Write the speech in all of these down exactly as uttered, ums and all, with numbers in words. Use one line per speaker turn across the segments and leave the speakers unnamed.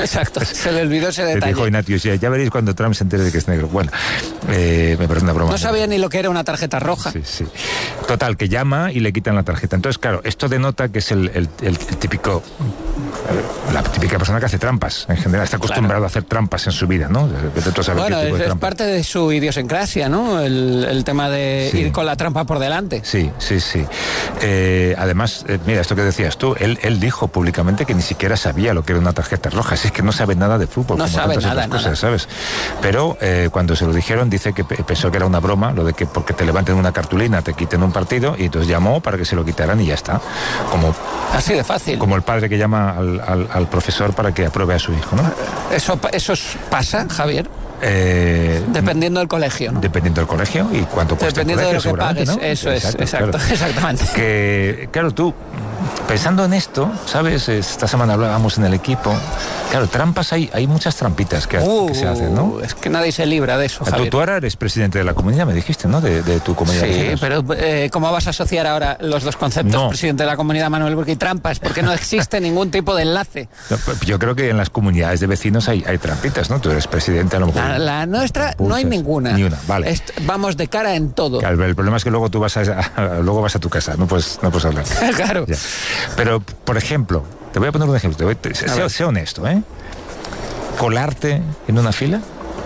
Exacto, se le olvidó ese detalle.
Le dijo Ignatius, ya, ya veréis cuando Trump se entere de que es negro. Bueno, eh, me parece una broma.
No sabía ni lo que era una tarjeta roja.
Sí, sí. Total, que llama y le quitan la tarjeta. Entonces, claro, esto denota que es el, el, el, el típico... La típica persona que hace trampas, en general. Está acostumbrado
claro.
a hacer trampas en su vida, ¿no?
Bueno, es, es parte de su idiosincrasia, ¿no? El, el tema de sí. ir con la trampa por delante.
Sí, sí, sí. Eh, además, eh, mira, esto que decías tú, él, él dijo públicamente que ni siquiera sabía lo que era una tarjeta roja. Si es que no sabe nada de fútbol.
No
como
sabe
tantas
nada,
otras cosas,
nada.
¿sabes? Pero eh, cuando se lo dijeron, dice que pensó que era una broma, lo de que porque te levanten una cartulina, te quiten un partido, y entonces llamó para que se lo quitaran y ya está. Como,
así de fácil.
Como el padre que llama al, al, al profesor para que apruebe a su hijo, ¿no?
Eso, eso pasa, Javier.
Eh,
dependiendo del colegio, ¿no?
Dependiendo del colegio y cuánto cuesta el colegio,
de lo que pagues,
¿no?
Eso exacto, es, exacto, claro. exactamente.
Que, claro, tú, pensando en esto, ¿sabes? Esta semana hablábamos en el equipo, claro, trampas, hay, hay muchas trampitas que,
uh,
que se hacen, ¿no?
Es que nadie se libra de eso, Javier.
Tú, tú ahora eres presidente de la comunidad, me dijiste, ¿no? De, de tu comunidad.
Sí, pero eh, ¿cómo vas a asociar ahora los dos conceptos, no. presidente de la comunidad, Manuel Burki, y trampas? Porque no existe ningún tipo de enlace.
No, yo creo que en las comunidades de vecinos hay, hay trampitas, ¿no? Tú eres presidente, a lo mejor...
La, la nuestra pulsas. No hay ninguna.
Ni una, vale.
Est vamos de cara en todo.
Claro, el problema es que luego tú vas a, a, luego vas a tu casa, no puedes, no puedes hablar.
Claro.
Ya. Pero, por ejemplo, te voy a poner un ejemplo, te voy, te, sé, sé honesto, ¿eh? ¿Colarte en una fila?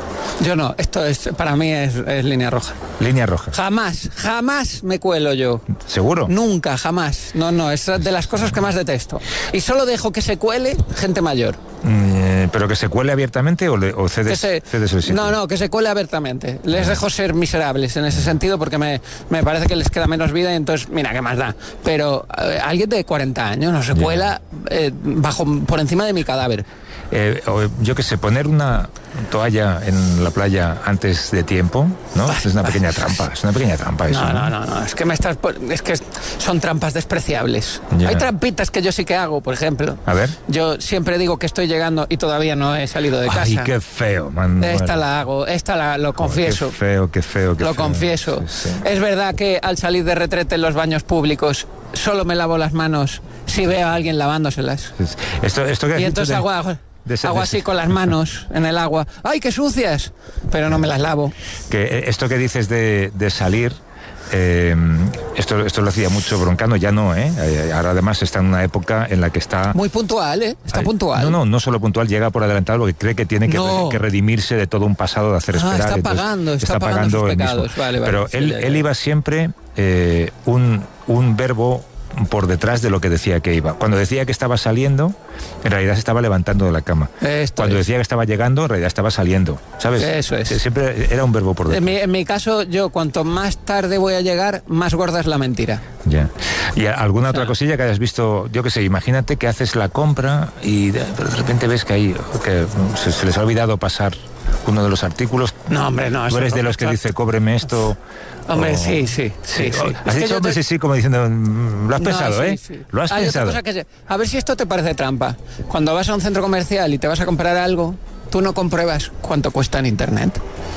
Yo no, esto es para mí es, es línea roja.
Línea roja.
Jamás, jamás me cuelo yo.
¿Seguro?
Nunca, jamás. No, no, es de las cosas que más detesto. Y solo dejo que se cuele gente mayor.
Mm, ¿Pero que se cuele abiertamente o, le, o cedes,
se,
cedes el sitio?
No, no, que se cuele abiertamente. Les dejo ser miserables en ese sentido porque me, me parece que les queda menos vida y entonces, mira, ¿qué más da? Pero eh, alguien de cuarenta años no se cuela eh, bajo, por encima de mi cadáver.
Eh, o, yo qué sé, poner una toalla en la playa antes de tiempo, ¿no? Es una pequeña trampa, es una pequeña trampa eso.
No, no, no, no, es que me estás, es que son trampas despreciables. Ya. Hay trampitas que yo sí que hago, por ejemplo.
A ver.
Yo siempre digo que estoy llegando y todavía no he salido de casa.
Ay, qué feo, man.
Esta la hago, esta la lo confieso.
Oh, qué feo, qué feo, qué
Lo
feo.
confieso.
Sí, sí.
Es verdad que al salir de retrete en los baños públicos solo me lavo las manos si veo a alguien lavándoselas.
Esto, esto que
y entonces
de...
hago, hago así con las manos en el agua. ¡Ay, qué sucias! Pero no me las lavo.
Que esto que dices de, de salir, eh, esto, esto lo hacía mucho Broncano, ya no, ¿eh? Ahora además está en una época en la que está...
Muy puntual, ¿eh? Está
Ay,
puntual.
No, no, no solo puntual, llega por adelantado porque cree que tiene que,
no.
que redimirse de todo un pasado de hacer
ah,
esperar.
Está pagando, está, está pagando, pagando sus pecados. Vale, vale,
Pero
sí,
él,
ya, ya.
él iba siempre eh, un, un verbo por detrás de lo que decía que iba. Cuando decía que estaba saliendo, en realidad se estaba levantando de la cama.
Esto
Cuando
es.
decía que estaba llegando, en realidad estaba saliendo. ¿Sabes?
Eso es.
Siempre era un verbo por detrás.
En mi, en mi caso, yo cuanto más tarde voy a llegar, más gorda es la mentira.
Ya. ¿Y alguna otra cosilla que hayas visto? Yo qué sé, imagínate que haces la compra y de, de repente ves que ahí que se, se les ha olvidado pasar uno de los artículos.
No, hombre, no.
Tú eres de los que dice, cóbreme esto.
Hombre,
o...
sí, sí, sí, sí.
Has
es
dicho, hombre, te... sí, sí, como diciendo, lo has
no,
pensado,
sí,
¿eh?
Sí.
Lo has
Hay
pensado.
Otra cosa que... A ver si esto te parece trampa. Cuando vas a un centro comercial y te vas a comprar algo, tú no compruebas cuánto cuesta en internet.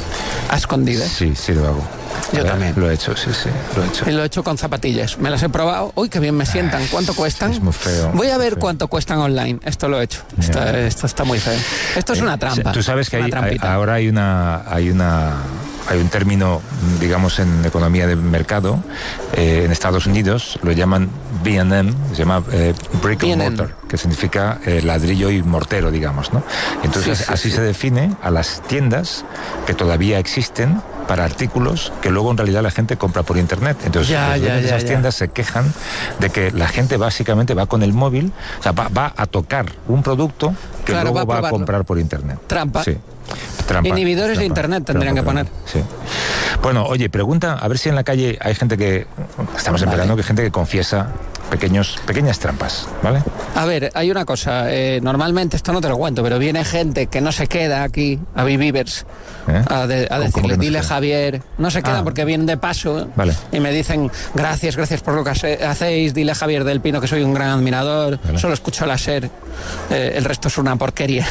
A escondidas.
Sí, sí lo hago.
Yo también.
Lo he hecho, sí, sí, lo he hecho.
Y lo he hecho con zapatillas. Me las he probado. Uy, qué bien me sientan. ¿Cuánto cuestan?
Es muy feo.
Voy a ver
feo.
cuánto cuestan online. Esto lo he hecho. Esto, esto está muy feo. Esto es
eh,
una trampa.
Tú sabes que hay, hay,
trampita.
ahora hay una... Hay una Hay un término, digamos, en economía de mercado, eh, en Estados Unidos, lo llaman B and M, se llama eh, Brick and Mortar, que significa eh, ladrillo y mortero, digamos, ¿no? Entonces, sí, sí, así sí. se define a las tiendas que todavía existen para artículos que luego en realidad la gente compra por internet. Entonces,
ya, ya, ya,
esas
ya.
tiendas se quejan de que la gente básicamente va con el móvil, o sea, va, va a tocar un producto que
claro,
luego
va a,
va a comprar por internet.
Trampa.
Sí. Trampa,
Inhibidores
trampa,
de internet tendrían
trampa,
que poner.
Sí. Bueno, oye, pregunta, a ver si en la calle hay gente que, estamos en
vale.
verano, que hay gente que confiesa pequeños, pequeñas trampas, ¿vale?
A ver, hay una cosa, eh, normalmente esto no te lo cuento, pero viene gente que no se queda aquí, a Vivivers, ¿Eh? a, de, a decirle, no dile Javier, no se quedan ah. porque vienen de paso
vale.
y me dicen, gracias, gracias por lo que hacéis, dile a Javier del Pino que soy un gran admirador, vale. solo escucho la SER, eh, el resto es una porquería.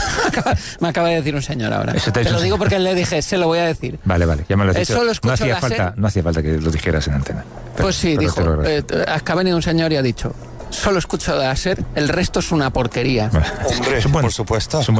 Me acaba de decir un señor ahora.
Eso te,
te lo digo porque le dije, se lo voy a decir.
Vale, vale, ya me lo has dicho.
Solo
no hacía
la
falta,
SER.
no hacía falta que lo dijeras en antena.
Pero, pues sí,
pero
dijo, eh, ha venido un señor y ha dicho, solo escucho la SER, el resto es una porquería.
Hombre, por supuesto.